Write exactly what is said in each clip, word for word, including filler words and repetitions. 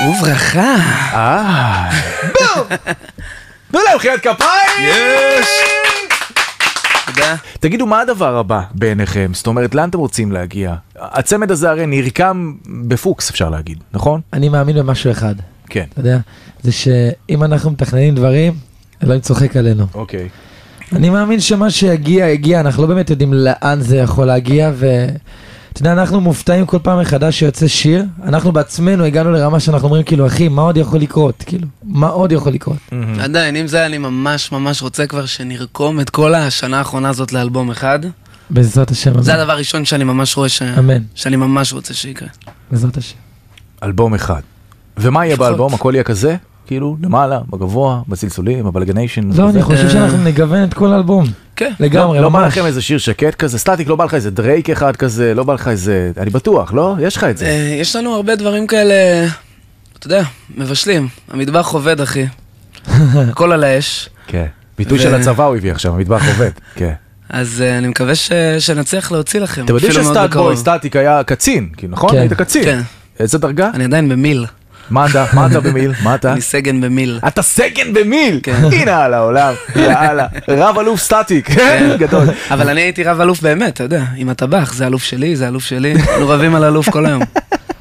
וברכה. אה. בום! תנו להם חיית כפיים! יש! תודה. תגידו, מה הדבר הבא בעיניכם? זאת אומרת, לאן אתם רוצים להגיע? הצמד הזה הרי נרקם בפוקס, אפשר להגיד, נכון? אני מאמין במשהו אחד. כן. אתה יודע, זה שאם אנחנו מתכננים דברים, אלוהים צוחק עלינו. אוקיי. אני מאמין שמה שיגיע, יגיע, אנחנו לא באמת יודעים לאן זה יכול להגיע, ואתה יודע, אנחנו מופתעים כל פעם מחדש שיוצא שיר, אנחנו בעצמנו הגענו לרמה שאנחנו אומרים, כאילו, אחי, מה עוד יכול לקרות? כאילו, מה עוד יכול לקרות? עדיין, אם זה אני ממש ממש רוצה כבר שנרקום את כל השנה האחרונה הזאת לאלבום אחד. בעזרת השם. זה הדבר הראשון שאני ממש רואה ש... אמן. שאני ממש רוצה שיקרה. בעזרת השם. אלבום אחד. ומה יהיה באלבום? הכל יהיה כזה? כאילו, למעלה, בגבוה, בסלסולים, בבלגניישן. לא, אני חושב שאנחנו נגוון את כל האלבום. כן. לגמרי, לא בא לכם איזה שיר שקט כזה? סטטיק, לא בא לך איזה דרייק אחד כזה? לא בא לך איזה... אני בטוח, לא? יש לך את זה. יש לנו הרבה דברים כאלה, אתה יודע, מבשלים. המטבח עובד, אחי. הכל על האש. כן. ביטוי של הצבא הוא הביא עכשיו, המטבח עובד. כן. אז אני מקווה שנצליח להוציא לכם. אתם יודעים שסטטיק היה קצין, נכון? היית קצין. כן. איזה דרגה? אני עדיין במיל. מה אתה? מה אתה במיל? מה אתה? אני סגן במיל. אתה סגן במיל? הנה על העולם, יאללה. רב אלוף סטטיק, גדול. אבל אני הייתי רב אלוף באמת, אתה יודע, עם הטבח, זה אלוף שלי, זה אלוף שלי, אנחנו רבים על אלוף כל היום.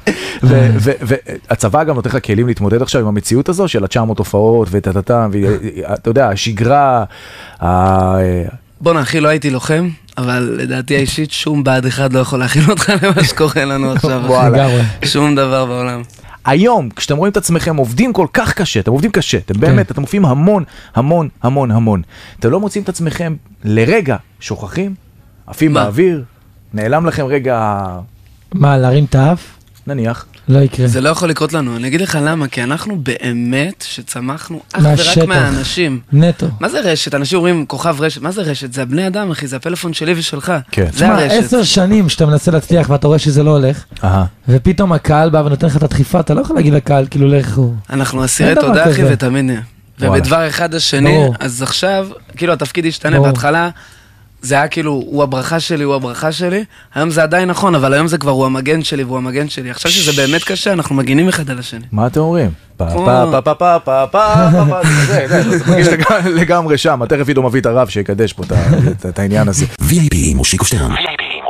והצבא גם נותן לך כלים להתמודד עכשיו עם המציאות הזו של ה-תשע מאות הופעות וטטטם, ואתה יודע, השגרה, בוא נאכיל, לא הייתי לוחם, אבל לדעתי האישית שום בעד אחד לא יכול להכיל אותך למה שקורה לנו עכשיו. שום דבר בעולם. היום, כשאתם רואים את עצמכם עובדים כל כך קשה, אתם עובדים קשה, אתם באמת, אתם מופיעים המון, המון, המון, המון. אתם לא מוצאים את עצמכם לרגע שוכחים, עפים באוויר, נעלם לכם רגע... מה, להרים את האף? נניח. לא יקרה. זה לא יכול לקרות לנו, אני אגיד לך למה, כי אנחנו באמת שצמחנו אך ורק מהאנשים. נטו. מה זה רשת? אנשים אומרים כוכב רשת, מה זה רשת? זה הבני אדם, אחי, זה הפלאפון שלי ושלך. כן. זה הרשת. עשר שנים שאתה מנסה להצליח ואתה רואה שזה לא הולך, ופתאום הקהל בא ונותן לך את הדחיפה, אתה לא יכול להגיד לקהל, כאילו לך הוא... אנחנו אסירי תודה, אחי, ותמיד נהיה. ובדבר אחד השני, אז עכשיו, כאילו התפקיד השתנה בהתחלה, זה היה כאילו, הוא הברכה שלי, הוא הברכה שלי, היום זה עדיין נכון, אבל היום זה כבר הוא המגן שלי, והוא המגן שלי. עכשיו שזה באמת קשה, אנחנו מגינים אחד על השני. מה אתם אומרים? פה פה פה פה פה פה פה זה, זה, זה מרגיש לגמרי שם, תכף עידו מביא את הרב שיקדש פה את העניין הזה. וי איי פי מושיקו שטרן.